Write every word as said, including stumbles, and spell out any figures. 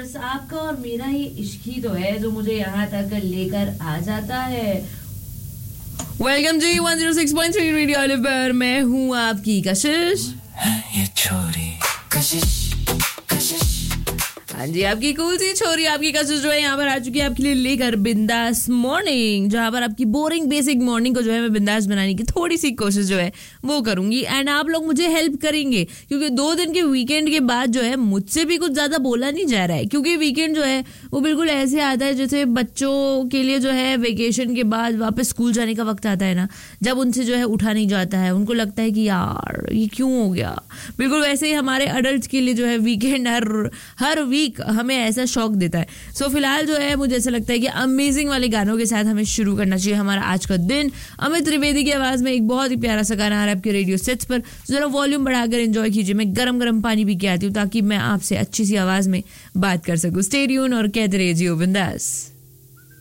Course आपका और मेरा ये इश्क ही तो है जो मुझे यहाँ तक लेकर आ जाता है। वेलकम जी one zero six point three radio olive पर मैं हूँ आपकी कशिश। ये छोरी कशिश कशिश हाँ जी, आपकी कूल सी छोरी आपकी कशिश जो है यहाँ पर आ चुकी है आपके लिए लेकर बिंदास मॉर्निंग, जहाँ पर आपकी बोरिंग बेसिक मॉर्निंग को जो है मैं बिंदास बनाने की थोड़ी सी कोशिश जो है वो करूंगी। एंड आप लोग मुझे हेल्प करेंगे क्योंकि दो दिन के वीकेंड के बाद जो है मुझसे भी कुछ ज्यादा बोला नहीं जा रहा है, क्योंकि वीकेंड जो है वो बिल्कुल ऐसे आता है जैसे बच्चों के लिए जो है वेकेशन के बाद वापस स्कूल जाने का वक्त आता है ना, जब उनसे जो है उठा नहीं जाता है, उनको लगता है कि यार ये क्यों हो गया। बिल्कुल वैसे ही हमारे अडल्ट के लिए जो है वीकेंड हर हर वीक हमें ऐसा शौक देता है। सो so, फिलहाल जो है मुझे ऐसा लगता है कि अमेजिंग वाले गानों के साथ हमें शुरू करना चाहिए हमारा आज का दिन। अमित त्रिवेदी की आवाज में एक बहुत ही प्यारा सा गाना आ रहा है आपके रेडियो सेट्स पर, जरा वॉल्यूम बढ़ाकर एंजॉय कीजिए। मैं गरम गरम पानी पी के आती हूँ ताकि मैं आपसे अच्छी सी आवाज में बात कर सकूँ। स्टे ट्यून और कहते रहिए जियो बिंदास।